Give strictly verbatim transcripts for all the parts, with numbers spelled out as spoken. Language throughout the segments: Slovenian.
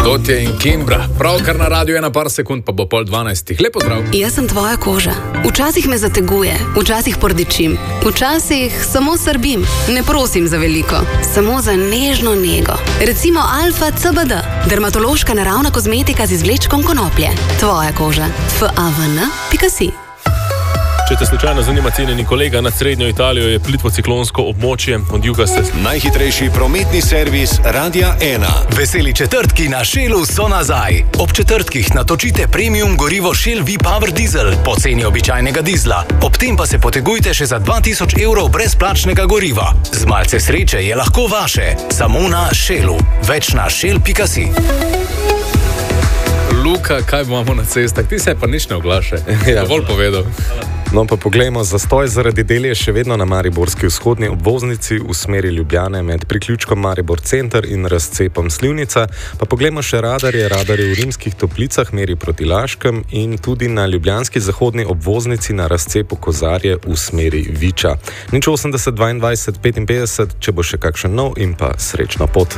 Dotje in Kimbra, pravkar na radiju ena par sekund, pa bo pol dvanajstih. Lepo zdrav. Jaz sem tvoja koža. Včasih me zateguje, včasih pordečim, včasih samo srbim. Ne prosim za veliko, samo za nežno nego. Recimo Alfa C B D, dermatološka naravna kozmetika z izvlečkom konoplje. Tvoja koža. F A V N pika si. Če te slučajno zanima, cenjeni kolega, nad srednjo Italijo je plitvo ciklonsko območje, od juga se... Najhitrejši prometni servis Radia ena. Veseli četrtki na Shellu so nazaj. Ob četrtkih natočite premium gorivo Shell V-Power Diesel po ceni običajnega dizla. Ob tem pa se potegujte še za dva tisoč evrov brezplačnega goriva. Z malce sreče je lahko vaše. Samo na Shellu. Več na shell pika si. Luka, kaj imamo na cestah? Ti se pa nič ne oglaša. Ja. Dovolj povedal. No, pa poglejmo, zastoj zaradi del je še vedno na Mariborski vzhodni obvoznici v smeri Ljubljane med priključkom Maribor Center in razcepom Slivnica. Pa poglejmo še radarje. Radarje v Rimskih Toplicah meri proti Laškem in tudi na ljubljanski zahodni obvoznici na razcepu Kozarje v smeri Viča. Nič osemdeset dvaindvajset petinpetdeset, če bo še kakšen nov in pa srečno pot.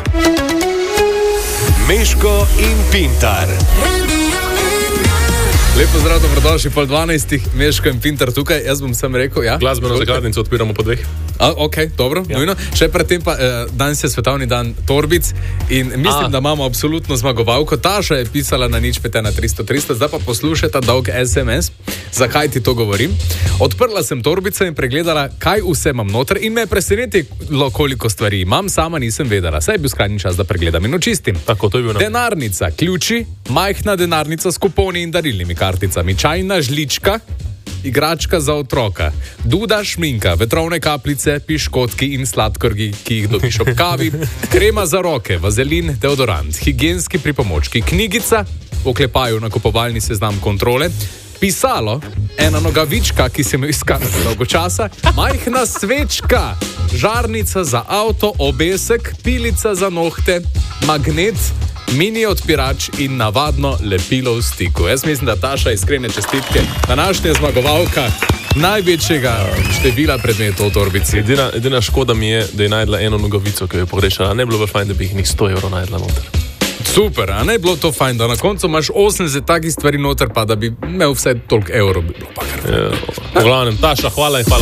Meško in Pintar. Lepo zdrav, dobrodošli pol dvanajstih, Meško in Pintar tukaj. Jaz bom sam rekel, ja. Glasbeno zakladnico odpiramo po dveh. A, ok, dobro, ja. Nujno. Še predtem pa, eh, danes je svetovni dan torbic in mislim, A. da imamo absolutno zmagovalko. Taša je pisala na nič pet ena tristo tristo, zdaj pa poslušajta dolg es em es. Zakaj ti to govorim? Odprla sem torbico in pregledala, kaj vse imam noter in me je presenetilo, koliko stvari imam, sama nisem vedela. Saj je bil skrajni čas, da pregledam in očistim. Tako, to je bil na... Denarnica, ključi, majhna denarnica s kuponi in darilnimi karticami, čajna žlička, igračka za otroka, duda, šminka, vetrovne kapljice, piškotki in sladkorgi, ki jih dobiš ob kavi, krema za roke, vazelin, deodorant, higienski pripomočki, knjigica, oklepaju nakupovalni seznam kontrole, pisalo, ena nogavička, ki sem jo iskala dolgo časa, majhna svečka, žarnica za avto, obesek, pilica za nohte, magnet, mini odpirač in navadno lepilo v stiku. Jaz mislim, da Taša iskrene čestitke, današnja zmagovalka največjega števila predmetov v torbici. Edina, edina škoda mi je, da je najdla eno nogavico, ki jo je pogrešala. Ne bilo bi fajn, da bi jih njih sto evrov najdla noter. Super, a ne bilo to fajn, da na koncu imaš osemdeset takih stvari noter, pa da bi imel vse toliko evrov. Bi bilo pa kar. Ja, v glavnem, Taša, hvala in hvala.